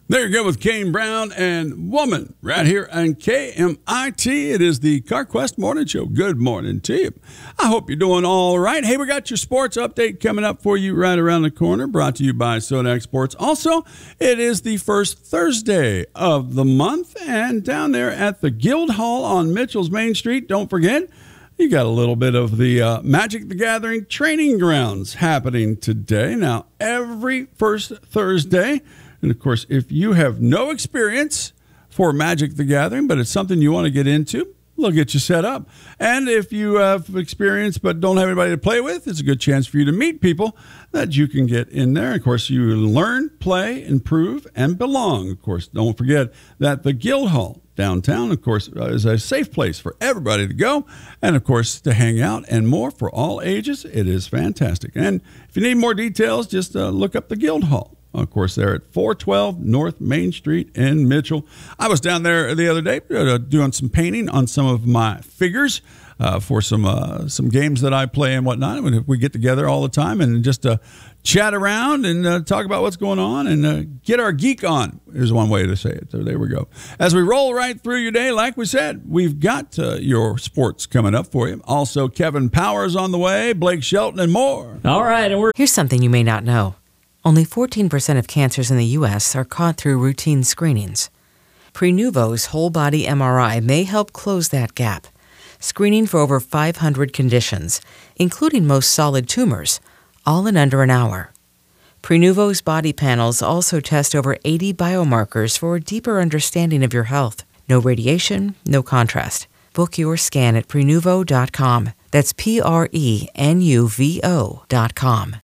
There you go with Kane Brown and Woman right here on KMIT. It is the CarQuest Morning Show. Good morning to you. I hope you're doing all right. Hey, we got your sports update coming up for you right around the corner, brought to you by Sodac Sports. Also, it is the first Thursday of the month, and down there at the Guildhall on Mitchell's Main Street, don't forget, you got a little bit of the Magic the Gathering training grounds happening today. Now, every first Thursday. And, of course, if you have no experience for Magic the Gathering, but it's something you want to get into, they'll get you set up. And if you have experience but don't have anybody to play with, it's a good chance for you to meet people that you can get in there. Of course, you learn, play, improve, and belong. Of course, don't forget that the Guildhall downtown, of course, is a safe place for everybody to go. And, of course, to hang out and more for all ages. It is fantastic. And if you need more details, just look up the Guildhall. Of course, they're at 412 North Main Street in Mitchell. I was down there the other day doing some painting on some of my figures for some games that I play and whatnot. We get together all the time and just chat around and talk about what's going on and get our geek on is one way to say it. So there we go. As we roll right through your day, like we said, we've got your sports coming up for you. Also, Kevin Powers on the way, Blake Shelton, and more. All right. And Here's something you may not know. Only 14% of cancers in the U.S. are caught through routine screenings. Prenuvo's whole-body MRI may help close that gap, screening for over 500 conditions, including most solid tumors, all in under an hour. Prenuvo's body panels also test over 80 biomarkers for a deeper understanding of your health. No radiation, no contrast. Book your scan at Prenuvo.com. That's Prenuvo.com.